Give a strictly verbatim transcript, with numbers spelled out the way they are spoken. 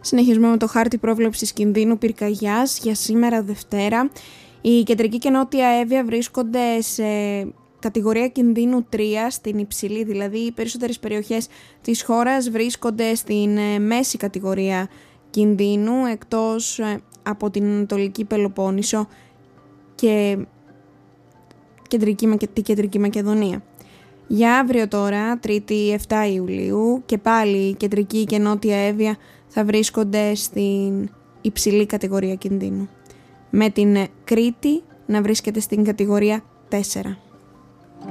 Συνεχίζουμε με το χάρτη πρόβλεψης κινδύνου πυρκαγιάς για σήμερα Δευτέρα. Η Κεντρική και Νότια Εύβοια βρίσκονται σε κατηγορία κινδύνου τρία, στην υψηλή, δηλαδή οι περισσότερες περιοχές της χώρας βρίσκονται στην μέση κατηγορία κινδύνου, εκτός από την Ανατολική Πελοπόννησο και κεντρική, την Κεντρική Μακεδονία. Για αύριο τώρα, Τρίτη επτά Ιουλίου, και πάλι η Κεντρική και Νότια Εύβοια θα βρίσκονται στην υψηλή κατηγορία κινδύνου, με την Κρήτη να βρίσκεται στην κατηγορία τέσσερα.